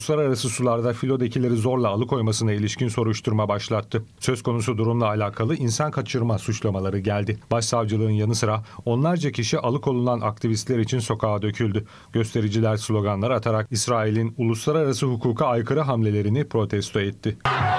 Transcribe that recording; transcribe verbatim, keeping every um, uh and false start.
Uluslararası sularda filodekileri zorla alıkoymasına ilişkin soruşturma başlattı. Söz konusu durumla alakalı insan kaçırma suçlamaları geldi. Başsavcılığın yanı sıra onlarca kişi alıkonulan aktivistler için sokağa döküldü. Göstericiler sloganlar atarak İsrail'in uluslararası hukuka aykırı hamlelerini protesto etti.